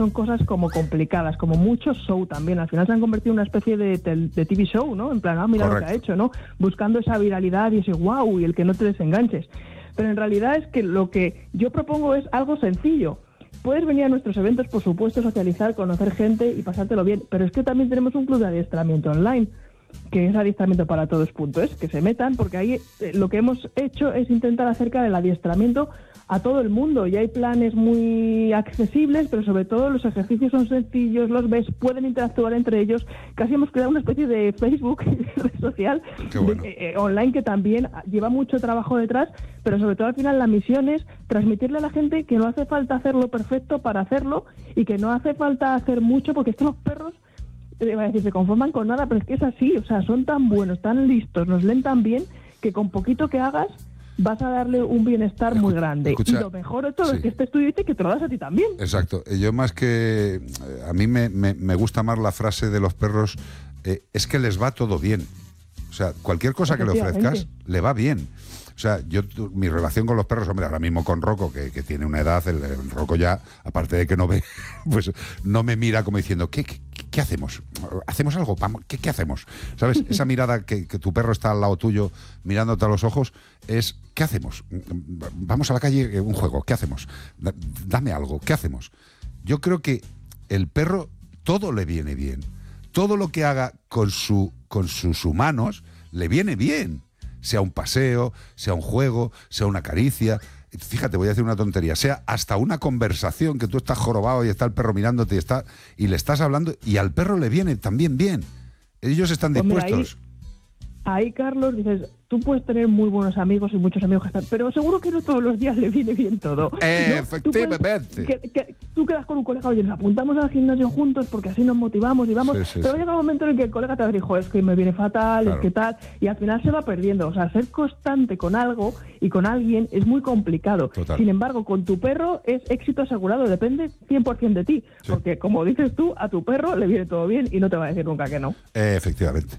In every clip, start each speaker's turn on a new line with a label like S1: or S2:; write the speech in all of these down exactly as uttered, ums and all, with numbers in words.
S1: son cosas como complicadas, como mucho show también. Al final se han convertido en una especie de, de, de T V show, ¿no? En plan, ah, mira Correcto. Lo que ha hecho, ¿no? Buscando esa viralidad y ese wow y el que no te desenganches. Pero en realidad es que lo que yo propongo es algo sencillo. Puedes venir a nuestros eventos, por supuesto, socializar, conocer gente y pasártelo bien, pero es que también tenemos un club de adiestramiento online, que es adiestramiento para todos punto es, que se metan, porque ahí eh, lo que hemos hecho es intentar acercar el adiestramiento a todo el mundo, y hay planes muy accesibles, pero sobre todo los ejercicios son sencillos, los ves, pueden interactuar entre ellos. Casi hemos creado una especie de Facebook, red social, bueno. de, eh, online, que también lleva mucho trabajo detrás, pero sobre todo al final la misión es transmitirle a la gente que no hace falta hacerlo perfecto para hacerlo, y que no hace falta hacer mucho, porque estos los perros, iba a decir, se conforman con nada, pero es que es así, o sea, son tan buenos, tan listos, nos leen tan bien, que con poquito que hagas vas a darle un bienestar muy grande. Escucha, y lo mejor de todo sí. es que este estudio dice que te lo das a ti también.
S2: Exacto. Yo más que... A mí me, me, me gusta más la frase de los perros, eh, es que les va todo bien. O sea, cualquier cosa que le ofrezcas, le va bien. O sea, yo mi relación con los perros, hombre, ahora mismo con Rocco, que, que tiene una edad, el, el Rocco ya, aparte de que no ve, pues no me mira como diciendo, ¿qué, qué, qué hacemos? ¿Hacemos algo? ¿Qué, qué hacemos? ¿Sabes? Esa mirada que, que tu perro está al lado tuyo, mirándote a los ojos, es, ¿qué hacemos? Vamos a la calle, un juego, ¿qué hacemos? Dame algo, ¿qué hacemos? Yo creo que el perro todo le viene bien. Todo lo que haga con, su, con sus humanos le viene bien. Sea un paseo, sea un juego, sea una caricia. Fíjate, voy a decir una tontería. Sea hasta una conversación, que tú estás jorobado y está el perro mirándote y, está, y le estás hablando, y al perro le viene también bien. Ellos están dispuestos.
S1: Pues mira, ahí, ahí, Carlos, dices, tú puedes tener muy buenos amigos y muchos amigos que están, pero seguro que no todos los días le viene bien todo.
S2: Eh, ¿no? Efectivamente.
S1: Tú, puedes, que, que, tú quedas con un colega, oye, nos apuntamos al gimnasio juntos porque así nos motivamos y vamos, sí, sí, pero sí. llega un momento en el que el colega te dijo, es que me viene fatal, claro. es que tal, y al final se va perdiendo. O sea, ser constante con algo y con alguien es muy complicado. Total. Sin embargo, con tu perro es éxito asegurado, depende cien por ciento de ti, sí. porque como dices tú, a tu perro le viene todo bien y no te va a decir nunca que no.
S2: Eh, efectivamente.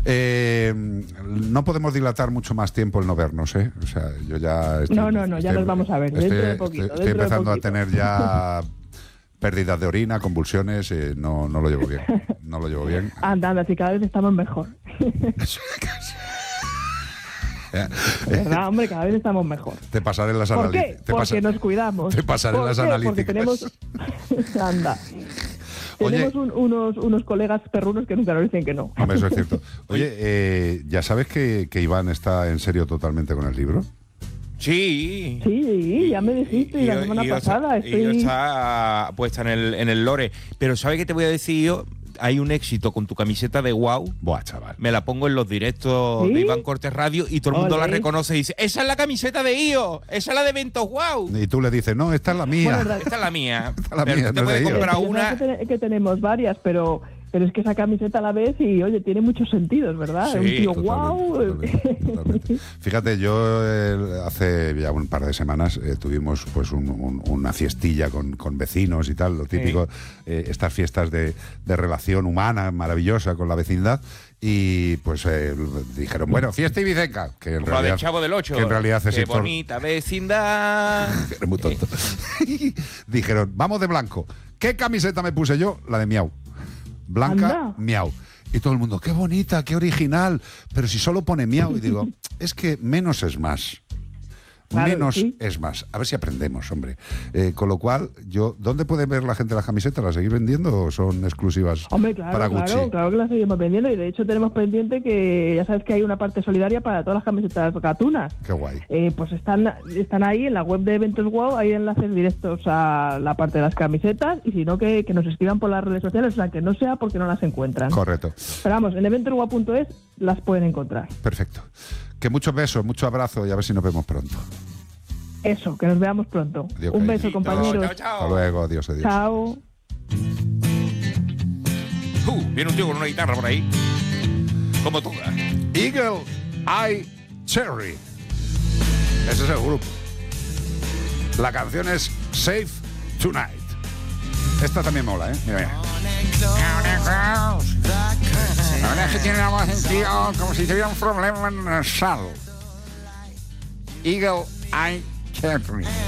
S2: Eh, no podemos dilatar mucho más tiempo el no vernos, ¿eh? O sea, yo ya... Estoy,
S1: no, no, no, ya
S2: estoy,
S1: nos vamos a ver,
S2: estoy,
S1: dentro de poquito.
S2: Estoy, estoy
S1: dentro
S2: empezando
S1: de
S2: a tener ya pérdidas de orina, convulsiones, eh, no, no lo llevo bien, no lo llevo bien.
S1: Anda, anda, si cada vez estamos mejor. ¿Verdad, hombre? Cada vez estamos mejor.
S2: Te pasaré las analíticas.
S1: ¿Por qué? Porque pasa... nos cuidamos.
S2: Te pasaré las
S1: qué?
S2: analíticas.
S1: Porque tenemos... Anda. Tenemos un, unos, unos colegas perrunos que nunca nos dicen que no.
S2: Hombre, eso es cierto. Oye, eh, ¿ya sabes que, que Iván está en serio totalmente con el libro?
S3: Sí.
S1: Sí, ya me dijiste, y, la semana y pasada.
S3: Está, estoy... Y está puesta en el, en el lore. Pero ¿sabes qué te voy a decir yo? Hay un éxito con tu camiseta de Wow.
S2: Buah, chaval.
S3: Me la pongo en los directos ¿Sí? de Iván Cortés Radio y todo el mundo Olé. la reconoce y dice, esa es la camiseta de I O, esa es la de Eventos Wow.
S2: Y tú le dices, no, esta es la mía.
S3: Bueno, esta es la mía.
S2: Esta es la
S3: pero
S2: mía,
S3: te
S2: no
S3: puedes comprar
S1: es
S3: una.
S1: Es que, que tenemos varias, pero... Pero es que esa camiseta a la vez y, oye, tiene muchos sentidos, ¿verdad?
S3: Sí,
S1: un tío
S2: totalmente,
S1: wow.
S2: Totalmente, totalmente. Fíjate, yo eh, hace ya un par de semanas eh, tuvimos pues un, un, una fiestilla con, con vecinos y tal, lo típico, sí. eh, estas fiestas de, de relación humana maravillosa con la vecindad. Y pues eh, dijeron, bueno, fiesta ibicenca, que en
S3: Como
S2: realidad
S3: del Chavo del Ocho,
S2: que en realidad es
S3: qué bonita vecindad.
S2: Eres muy tonto. Dijeron, vamos de blanco. ¿Qué camiseta me puse yo? La de Miau. Blanca, Anda. Miau. Y todo el mundo, qué bonita, qué original. Pero si solo pone Miau, y digo, es que menos es más. Claro, menos sí. es más. A ver si aprendemos, hombre. Eh, con lo cual, yo, ¿dónde puede ver la gente las camisetas? ¿Las seguís vendiendo o son exclusivas
S1: hombre, claro,
S2: para Gucci?
S1: Claro, claro que las seguimos vendiendo, y de hecho tenemos pendiente que ya sabes que hay una parte solidaria para todas las camisetas gatunas.
S2: Qué guay.
S1: Eh, pues están están ahí en la web de Eventos Wow, hay enlaces directos a la parte de las camisetas, y si no, que, que nos escriban por las redes sociales, o sea, que no sea porque no las encuentran.
S2: Correcto.
S1: Pero vamos, en eventos wow punto es las pueden encontrar.
S2: Perfecto. Que muchos besos, mucho abrazo y a ver si nos vemos pronto.
S1: Eso, que nos veamos pronto.
S2: Dios,
S1: un
S2: que
S1: beso, compañeros.
S3: Chao, chao.
S2: Hasta luego, adiós, adiós.
S1: Chao.
S3: Uh, viene un tío con una guitarra por ahí. Como toda.
S2: Eagle Eye Cherry. Ese es el grupo. La canción es Safe Tonight. Esta también mola, ¿eh? Mira, mira. La verdad es que tiene una voz en tío como si tuviera un problema nasal. Eagle Eye Cherry.